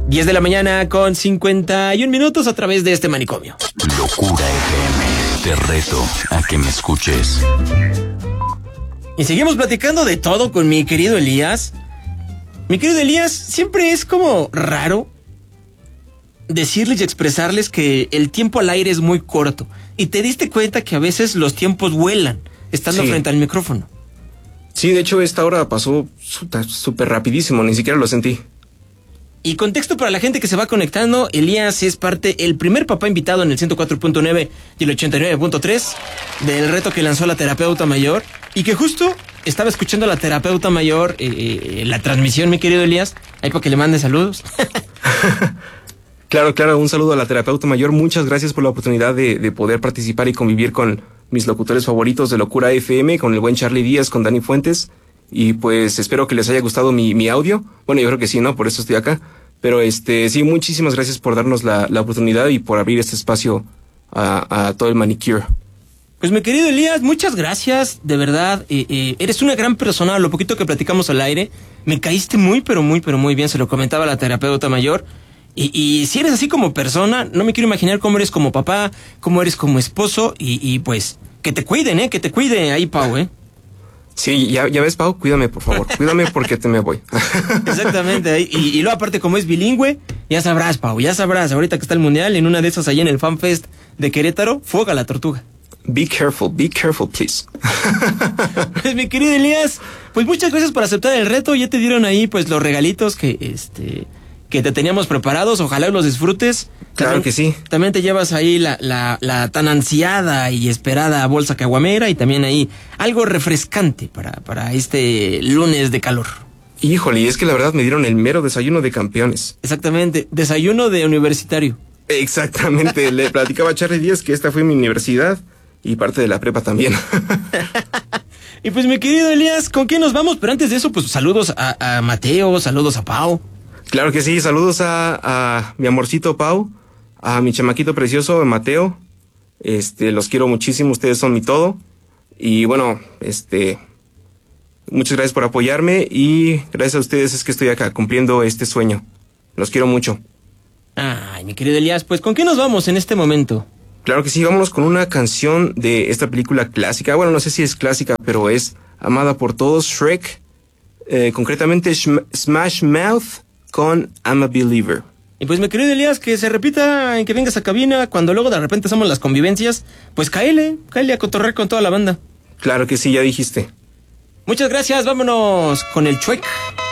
10 de la mañana con 51 minutos a través de este manicomio. Locura FM, te reto a que me escuches. Y seguimos platicando de todo con mi querido Elías. Mi querido Elías, siempre es como raro decirles y expresarles que el tiempo al aire es muy corto. Y te diste cuenta que a veces los tiempos vuelan estando frente al micrófono. Sí, de hecho esta hora pasó súper rapidísimo, ni siquiera lo sentí. Y contexto para la gente que se va conectando, Elías es el primer papá invitado en el 104.9 y el 89.3 del reto que lanzó la terapeuta mayor, y que justo estaba escuchando a la terapeuta mayor la transmisión, mi querido Elías, ahí para que le mande saludos. Claro, un saludo a la terapeuta mayor, muchas gracias por la oportunidad de poder participar y convivir con mis locutores favoritos de Locura FM, con el buen Charlie Díaz, con Dani Fuentes. Y pues espero que les haya gustado mi audio. Bueno, yo creo que sí, ¿no? Por eso estoy acá. Pero sí, muchísimas gracias por darnos la oportunidad y por abrir este espacio a todo el manicure. Pues mi querido Elías, muchas gracias, de verdad. Eres una gran persona, lo poquito que platicamos al aire. Me caíste muy, pero muy bien, se lo comentaba la terapeuta mayor. Y si eres así como persona, no me quiero imaginar cómo eres como papá, cómo eres como esposo. Y pues, que te cuiden, que te cuide ahí, Pau, Sí, ya ves, Pau, cuídame, por favor. Cuídame porque te me voy. Exactamente. Y luego, aparte, como es bilingüe, ya sabrás, Pau, ahorita que está el Mundial, en una de esas allá en el Fan Fest de Querétaro, fuega la tortuga. Be careful, please. Pues, mi querido Elías, pues muchas gracias por aceptar el reto. Ya te dieron ahí, pues, los regalitos que te teníamos preparados. Ojalá los disfrutes. Claro que sí. También te llevas ahí la tan ansiada y esperada bolsa caguamera, y también ahí algo refrescante para este lunes de calor. Híjole, y es que la verdad me dieron el mero desayuno de campeones. Exactamente, desayuno de universitario. Exactamente, le platicaba a Charlie Díaz que esta fue mi universidad y parte de la prepa también. Y pues, mi querido Elías, ¿con quién nos vamos? Pero antes de eso, pues saludos a Mateo, saludos a Pau. Claro que sí, saludos a mi amorcito Pau, a mi chamaquito precioso Mateo. Los quiero muchísimo, ustedes son mi todo. Y bueno, muchas gracias por apoyarme, y gracias a ustedes es que estoy acá cumpliendo este sueño. Los quiero mucho. Ay, mi querido Elías, pues ¿con qué nos vamos en este momento? Claro que sí, vámonos con una canción de esta película clásica. Bueno, no sé si es clásica, pero es amada por todos, Shrek. Concretamente Smash Mouth con I'm a Believer. Y pues, mi querido Elías, que se repita, en que vengas a cabina, cuando luego de repente hacemos las convivencias, pues cáele a cotorrear con toda la banda. Claro que sí, ya dijiste. Muchas gracias, vámonos con el Shrek.